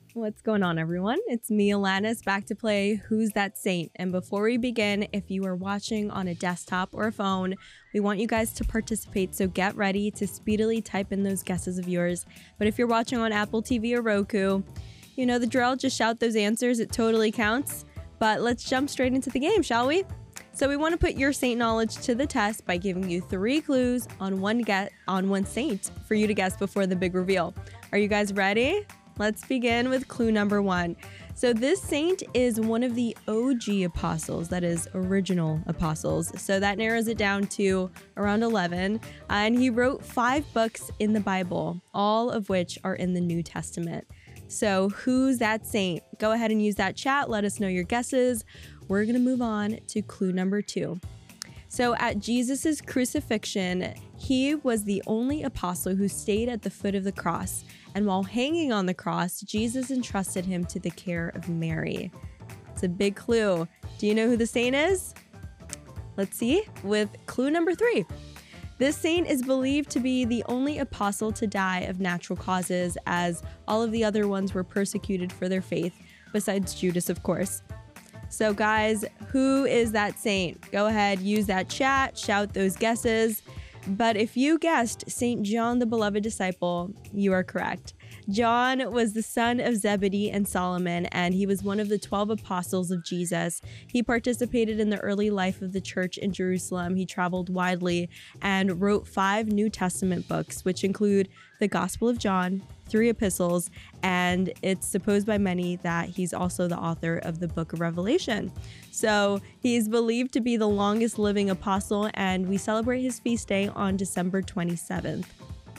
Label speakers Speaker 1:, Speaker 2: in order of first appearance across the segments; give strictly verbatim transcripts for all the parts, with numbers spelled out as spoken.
Speaker 1: What's going on, everyone? It's me, Alanis, back to play Who's That Saint? And before we begin, if you are watching on a desktop or a phone, we want you guys to participate, so get ready to speedily type in those guesses of yours. But if you're watching on Apple T V or Roku, you know the drill, just shout those answers, it totally counts. But let's jump straight into the game, shall we? So we want to put your saint knowledge to the test by giving you three clues on one get on one saint for you to guess before the big reveal. Are you guys ready? Let's begin with clue number one. So this saint is one of the O G apostles, that is original apostles. So that narrows it down to around eleven. And he wrote five books in the Bible, all of which are in the New Testament. So who's that saint? Go ahead and use that chat. Let us know your guesses. We're going to move on to clue number two. So at Jesus's crucifixion, he was the only apostle who stayed at the foot of the cross. And while hanging on the cross, Jesus entrusted him to the care of Mary. It's a big clue. Do you know who the saint is? Let's see with clue number three. This saint is believed to be the only apostle to die of natural causes, as all of the other ones were persecuted for their faith, besides Judas, of course. So guys, who is that saint? Go ahead, use that chat, shout those guesses. But if you guessed Saint John the Beloved Disciple, you are correct. John was the son of Zebedee and Solomon, and he was one of the twelve apostles of Jesus. He participated in the early life of the church in Jerusalem. He traveled widely and wrote five New Testament books, which include the Gospel of John, three epistles, and it's supposed by many that he's also the author of the book of Revelation. So he's believed to be the longest living apostle, and we celebrate his feast day on December twenty-seventh.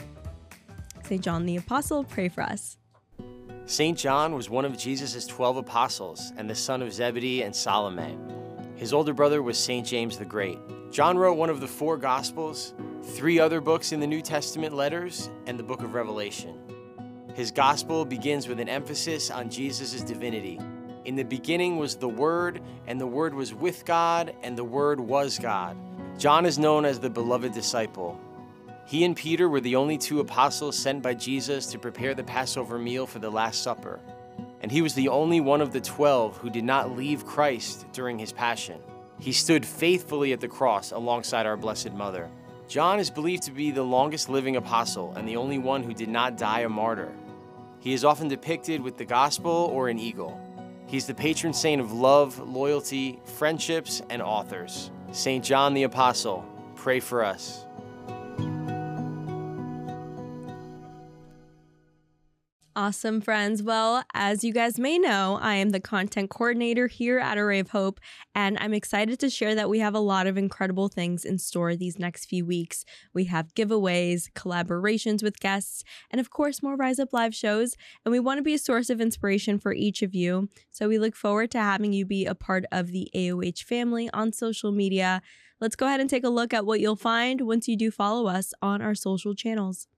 Speaker 1: Saint John the Apostle, pray for us.
Speaker 2: Saint John was one of Jesus' twelve apostles and the son of Zebedee and Salome. His older brother was Saint James the Great. John wrote one of the four Gospels, three other books in the New Testament letters, and the book of Revelation. His Gospel begins with an emphasis on Jesus' divinity. In the beginning was the Word, and the Word was with God, and the Word was God. John is known as the beloved disciple. He and Peter were the only two apostles sent by Jesus to prepare the Passover meal for the Last Supper. And he was the only one of the twelve who did not leave Christ during his passion. He stood faithfully at the cross alongside our Blessed Mother. John is believed to be the longest living apostle and the only one who did not die a martyr. He is often depicted with the gospel or an eagle. He's the patron saint of love, loyalty, friendships, and authors. Saint John the Apostle, pray for us.
Speaker 1: Awesome, friends. Well, as you guys may know, I am the content coordinator here at Array of Hope, and I'm excited to share that we have a lot of incredible things in store these next few weeks. We have giveaways, collaborations with guests, and of course, more Rise Up Live shows, and we want to be a source of inspiration for each of you. So we look forward to having you be a part of the A O H family on social media. Let's go ahead and take a look at what you'll find once you do follow us on our social channels.